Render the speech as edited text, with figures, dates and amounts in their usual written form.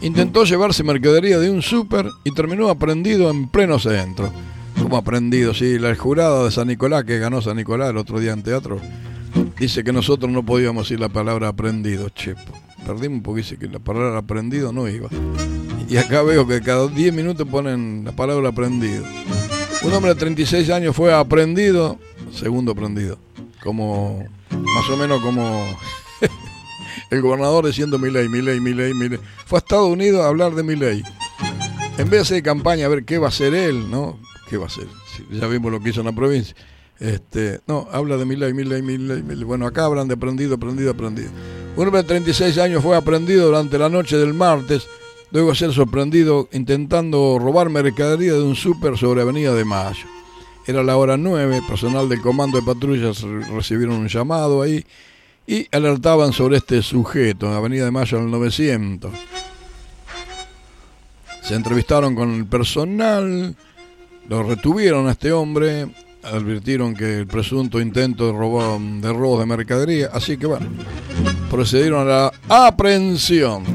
Intentó llevarse mercadería de un súper y terminó aprendido en pleno centro. ¿Cómo aprendido? Sí, la jurada de San Nicolás, que ganó San Nicolás el otro día en teatro, dice que nosotros no podíamos decir la palabra aprendido. Che, perdimos porque dice que la palabra aprendido no iba. Y acá veo que cada 10 minutos ponen la palabra aprendido. Un hombre de 36 años fue aprendido, segundo aprendido, como, más o menos como el gobernador diciendo Milei. Fue a Estados Unidos a hablar de Milei. En vez de hacer campaña a ver qué va a hacer él, ¿no? ¿Qué va a hacer? Ya vimos lo que hizo en la provincia. No, habla de Milei. Bueno, acá hablan de aprendido. Un hombre de 36 años fue aprendido durante la noche del martes, luego de ser sorprendido intentando robar mercadería de un súper sobre Avenida de Mayo. Era la hora 9, personal del comando de patrullas recibieron un llamado ahí y alertaban sobre este sujeto en Avenida de Mayo en el 900. Se entrevistaron con el personal, lo retuvieron a este hombre, advirtieron que el presunto intento de robo de mercadería, así que bueno, procedieron a la aprehensión.